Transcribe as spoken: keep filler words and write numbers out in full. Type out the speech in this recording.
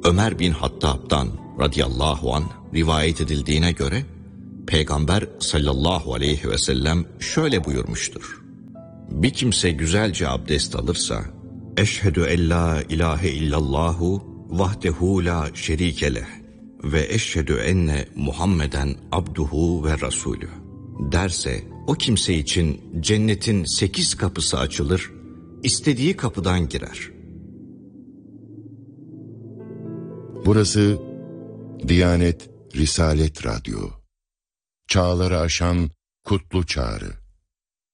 Ömer bin Hattab'dan radıyallahu anh rivayet edildiğine göre Peygamber sallallahu aleyhi ve sellem şöyle buyurmuştur: bir kimse güzelce abdest alırsa, eşhedü en la ilahe illallahu vahdehu la şerike leh ve eşhedü enne Muhammeden abduhu ve rasulü derse, o kimse için cennetin sekiz kapısı açılır, istediği kapıdan girer. Burası Diyanet Risalet Radyo. Çağları aşan kutlu çağrı.